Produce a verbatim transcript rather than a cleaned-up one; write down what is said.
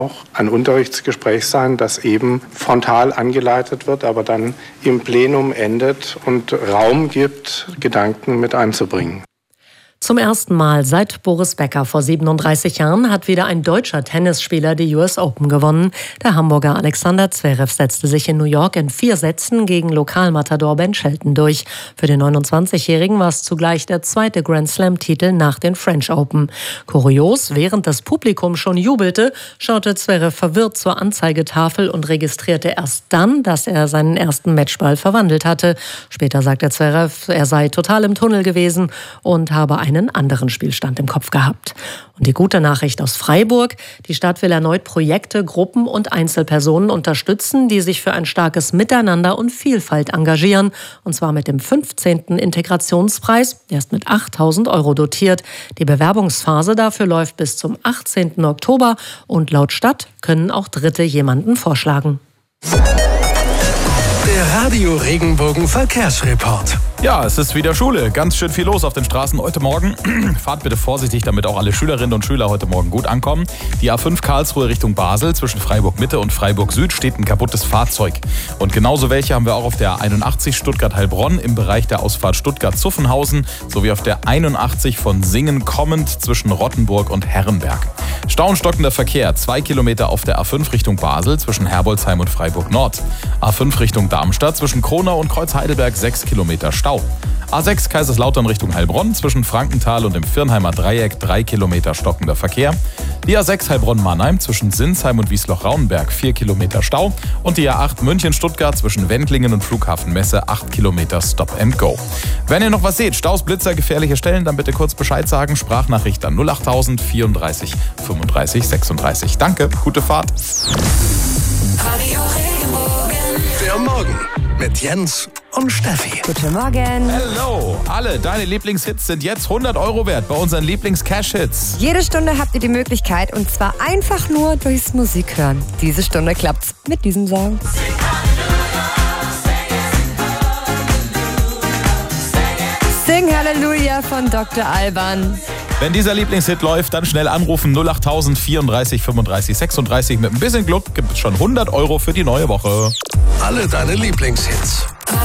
auch ein Unterrichtsgespräch sein, das eben frontal angeleitet wird, aber dann im Plenum endet und Raum gibt, Gedanken mit einzubringen. Zum ersten Mal seit Boris Becker vor siebenunddreißig Jahren hat wieder ein deutscher Tennisspieler die U S Open gewonnen. Der Hamburger Alexander Zverev setzte sich in New York in vier Sätzen gegen Lokalmatador Ben Shelton durch. Für den neunundzwanzigjährigen war es zugleich der zweite Grand-Slam-Titel nach den French Open. Kurios, während das Publikum schon jubelte, schaute Zverev verwirrt zur Anzeigetafel und registrierte erst dann, dass er seinen ersten Matchball verwandelt hatte. Später sagte Zverev, er sei total im Tunnel gewesen und habe einen anderen Spielstand im Kopf gehabt. Und die gute Nachricht aus Freiburg: Die Stadt will erneut Projekte, Gruppen und Einzelpersonen unterstützen, die sich für ein starkes Miteinander und Vielfalt engagieren. Und zwar mit dem fünfzehnten Integrationspreis. Der ist mit achttausend Euro dotiert. Die Bewerbungsphase dafür läuft bis zum achtzehnten Oktober. Und laut Stadt können auch Dritte jemanden vorschlagen. Der Radio Regenbogen Verkehrsreport. Ja, es ist wieder Schule. Ganz schön viel los auf den Straßen heute Morgen. Fahrt bitte vorsichtig, damit auch alle Schülerinnen und Schüler heute Morgen gut ankommen. Die A fünf Karlsruhe Richtung Basel zwischen Freiburg Mitte und Freiburg Süd steht ein kaputtes Fahrzeug. Und genauso welche haben wir auch auf der A einundachtzig Stuttgart-Heilbronn im Bereich der Ausfahrt Stuttgart-Zuffenhausen sowie auf der einundachtzig von Singen kommend zwischen Rottenburg und Herrenberg. Stau und stockender Verkehr, zwei Kilometer auf der A fünf Richtung Basel zwischen Herbolzheim und Freiburg Nord. A fünf Richtung Darmstadt zwischen Kronau und Kreuz-Heidelberg sechs Kilometer Stau. A sechs Kaiserslautern Richtung Heilbronn zwischen Frankenthal und dem Virnheimer Dreieck drei Kilometer stockender Verkehr. Die A sechs Heilbronn-Mannheim zwischen Sinsheim und Wiesloch-Raunberg vier Kilometer Stau. Und die A acht München-Stuttgart zwischen Wendlingen und Flughafen Messe acht Kilometer Stop and Go. Wenn ihr noch was seht, Staus, Blitzer, gefährliche Stellen, dann bitte kurz Bescheid sagen. Sprachnachricht an null achttausend vierunddreißig fünfunddreißig sechsunddreißig. Danke, gute Fahrt. Der Morgen mit Jens und Steffi. Guten Morgen. Hello. Alle deine Lieblingshits sind jetzt hundert Euro wert bei unseren Lieblings-Cash-Hits. Jede Stunde habt ihr die Möglichkeit, und zwar einfach nur durchs Musik hören. Diese Stunde klappt's mit diesem Song. Sing Hallelujah von Doktor Alban. Wenn dieser Lieblingshit läuft, dann schnell anrufen null achttausend vierunddreißig fünfunddreißig sechsunddreißig. Mit ein bisschen Glück gibt es schon hundert Euro für die neue Woche. Alle deine Lieblingshits